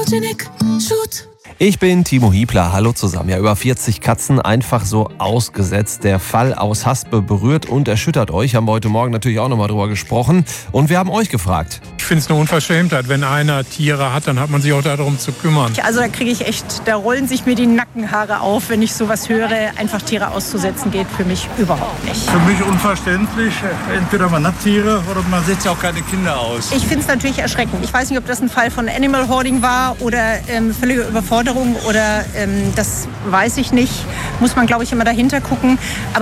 Photogenic Shoot. Ich bin Timo Hiebler, hallo zusammen. Ja, über 40 Katzen einfach so ausgesetzt. Der Fall aus Haspe berührt und erschüttert euch. Haben wir heute Morgen natürlich auch nochmal drüber gesprochen. Und wir haben euch gefragt. Ich finde es eine Unverschämtheit. Wenn einer Tiere hat, dann hat man sich auch darum zu kümmern. Also da kriege ich echt, da rollen sich mir die Nackenhaare auf, wenn ich sowas höre. Einfach Tiere auszusetzen geht für mich überhaupt nicht. Für mich unverständlich. Entweder man hat Tiere oder man setzt auch keine Kinder aus. Ich finde es natürlich erschreckend. Ich weiß nicht, ob das ein Fall von Animal Hoarding war oder völlige Überforderung oder das weiß ich nicht. Muss man, glaube ich, immer dahinter gucken. Aber